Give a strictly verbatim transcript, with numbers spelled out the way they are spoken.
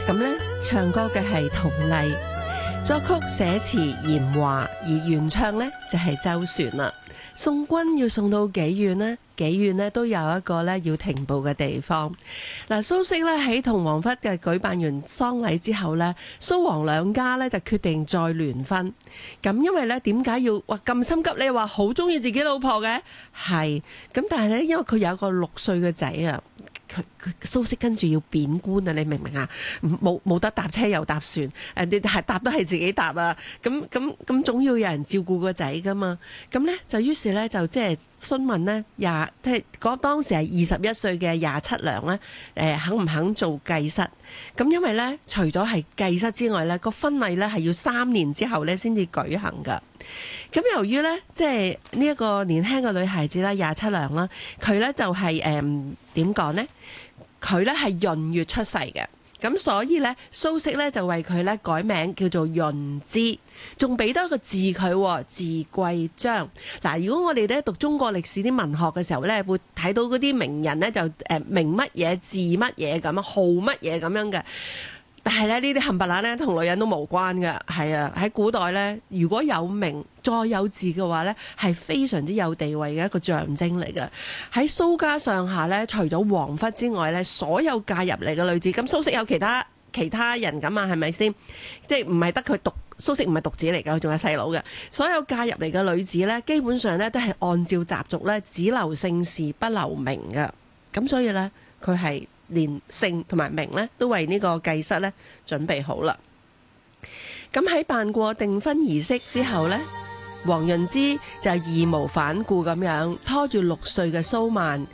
咁咧唱歌嘅係佟麗，作曲寫詞嚴華，而原唱咧就係周璇啦。送君要送到幾遠呢？幾遠呢都有一個咧要停步嘅地方。嗱，蘇軾咧喺同王弗嘅舉辦完喪禮之後咧，蘇王兩家咧就決定再聯婚。咁因為咧點解要哇咁心急？你話好中意自己老婆嘅係咁，但係咧因為佢有一個六歲嘅仔啊。佢佢蘇軾跟住要貶官啊！你明唔明啊？冇冇得搭車又搭船，誒你係搭都係自己搭啊！咁咁咁總要有人照顧個仔噶嘛？咁咧就於是咧就即係詢問咧廿即係嗰當時係二十一歲嘅廿七娘咧誒肯唔肯做繼室？咁因為咧除咗係繼室之外咧個婚禮咧係要三年之後咧先至舉行噶。咁由於咧即係呢一個年輕嘅女孩子啦，廿七娘啦，佢咧就係誒點講咧？佢咧係閏月出世嘅，咁所以咧蘇軾咧就為佢咧改名叫做閏之，仲俾多一個字佢字貴章。嗱，如果我哋咧讀中國歷史啲文學嘅時候咧，會睇到嗰啲名人咧就誒名乜嘢字乜嘢咁啊，號乜嘢咁樣嘅。但係咧呢啲冚唪唥咧同女人都無關嘅，係啊，喺古代咧，如果有名再有字嘅話咧，係非常之有地位嘅一個象徵嚟嘅。喺蘇家上下咧，除咗王弗之外咧，所有嫁入嚟嘅女子，咁蘇軾有其他其他人咁啊，係咪先？即係唔係得佢獨蘇軾唔係獨子嚟嘅，仲有細佬嘅。所有嫁入嚟嘅女子咧，基本上咧都係按照習俗咧，只留姓氏不留名嘅。咁所以咧，佢係。連姓同埋名咧，都為呢個繼室咧準備好啦。咁喺辦過訂婚儀式之後呢，王潤之就義無反顧咁樣拖住六歲嘅蘇曼，